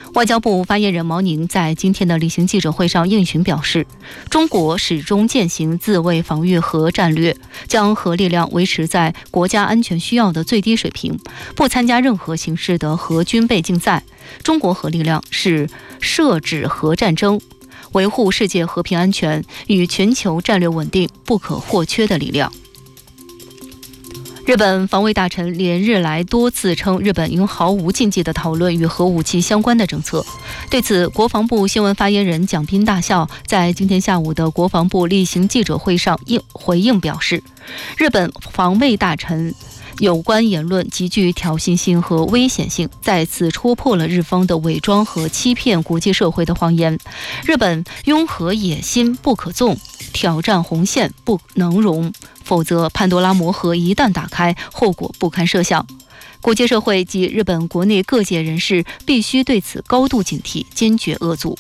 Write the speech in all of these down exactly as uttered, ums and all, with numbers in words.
外交部发言人毛宁在今天的例行记者会上应询表示，中国始终践行自卫防御核战略，将核力量维持在国家安全需要的最低水平，不参加任何形式的核军备竞赛。中国核力量是设止核战争、维护世界和平安全与全球战略稳定不可或缺的力量。日本防卫大臣连日来多次称，日本应毫无禁忌地讨论与核武器相关的政策。对此，国防部新闻发言人蒋斌大校在今天下午的国防部例行记者会上应回应表示，日本防卫大臣有关言论极具挑衅性和危险性，再次戳破了日方的伪装和欺骗国际社会的谎言。日本拥核野心不可纵，挑战红线不能容，否则潘多拉魔盒一旦打开，后果不堪设想。国际社会及日本国内各界人士必须对此高度警惕，坚决遏阻。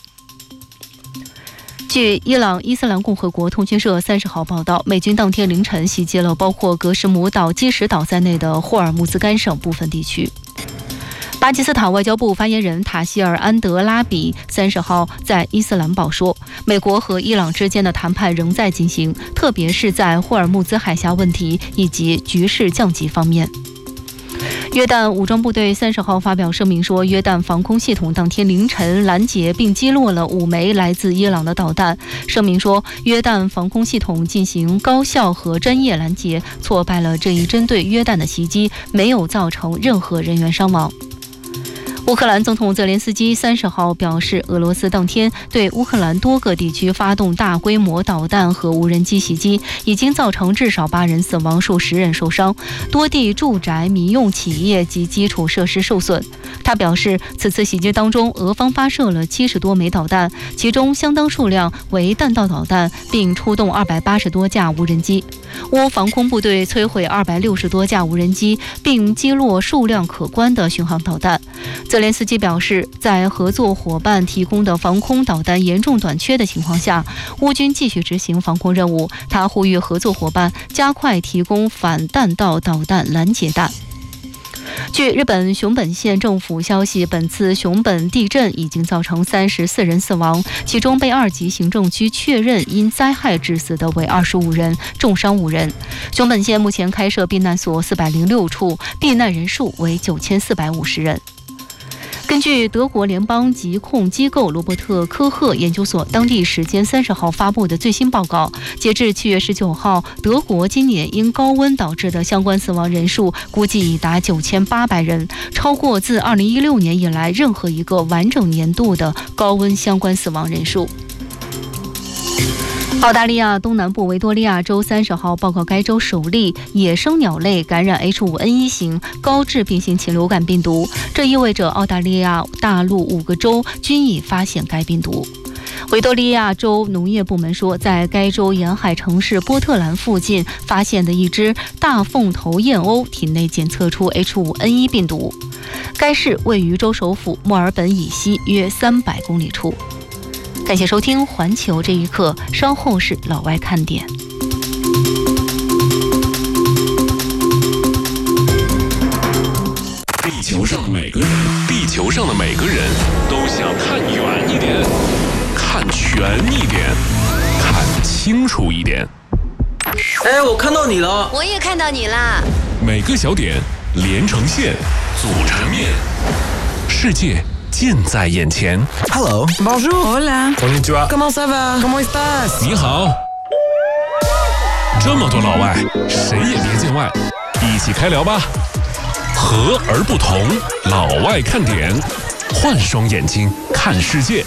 据伊朗伊斯兰共和国通讯社三十号报道，美军当天凌晨袭击了包括格什姆岛、基什岛在内的霍尔木兹干省部分地区。巴基斯坦外交部发言人塔希尔·安德拉比三十号在伊斯兰报说，美国和伊朗之间的谈判仍在进行，特别是在霍尔木兹海峡问题以及局势降级方面。约旦武装部队三十号发表声明说，约旦防空系统当天凌晨拦截并击落了五枚来自伊朗的导弹。声明说，约旦防空系统进行高效和专业拦截，挫败了这一针对约旦的袭击，没有造成任何人员伤亡。乌克兰总统泽连斯基三十号表示，俄罗斯当天对乌克兰多个地区发动大规模导弹和无人机袭击，已经造成至少八人死亡，数十人受伤，多地住宅、民用企业及基础设施受损。他表示，此次袭击当中，俄方发射了七十多枚导弹，其中相当数量为弹道导弹，并出动二百八十多架无人机。乌防空部队摧毁二百六十多架无人机，并击落数量可观的巡航导弹。泽连斯基表示，在合作伙伴提供的防空导弹严重短缺的情况下，乌军继续执行防空任务。他呼吁合作伙伴加快提供反弹道导弹拦截弹。据日本熊本县政府消息，本次熊本地震已经造成三十四人死亡，其中被二级行政区确认因灾害致死的为二十五人，重伤五人。熊本县目前开设避难所四百零六处，避难人数为九千四百五十人。根据德国联邦疾控机构罗伯特科赫研究所当地时间三十号发布的最新报告，截至七月十九号，德国今年因高温导致的相关死亡人数估计已达九千八百人，超过自二零一六年以来任何一个完整年度的高温相关死亡人数。澳大利亚东南部维多利亚州三十号报告该州首例野生鸟类感染 H 五N 一 型高致病性禽流感病毒，这意味着澳大利亚大陆五个州均已发现该病毒。维多利亚州农业部门说，在该州沿海城市波特兰附近发现的一只大凤头燕鸥体内检测出 H 五N 一 病毒。该市位于州首府墨尔本以西约三百公里处。感谢收听环球这一刻，稍后是老外看点。 地球上每个人，地球上的每个人都想看远一点，看全一点，看清楚一点。 哎，我看到你了， 我也看到你啦。 每个小点连成线，组成面，世界近在眼前。 Hello, bonjour, hola, konnichiwa, comment ça va, comment estás？ 你好。这么多老外，谁也别见外，一起开聊吧。和而不同，老外看点，换双眼睛看世界。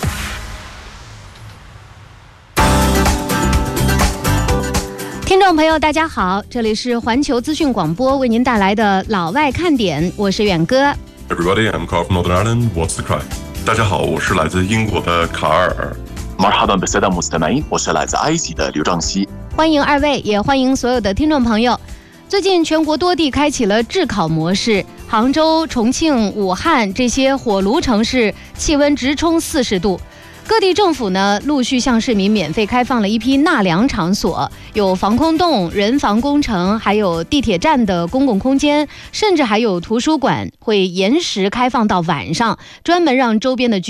听众朋友大家好，这里是环球资讯广播为您带来的老外看点，我是远哥。 Everybody, I'm Carl from Northern Ireland. What's the cry? 大家好，我是来自英国的卡尔。 مرحبا بالسادة المستمعين，我是来自埃及的刘正熙。 欢迎二位，也欢迎所有的听众朋友。最近全国多地开启了炙烤模式，杭州、重庆、武汉这些火炉城市气温直冲四十度。各地政府呢陆续向市民免费开放了一批纳凉场所，有防空洞、人防工程，还有地铁站的公共空间，甚至还有图书馆会延时开放到晚上，专门让周边的居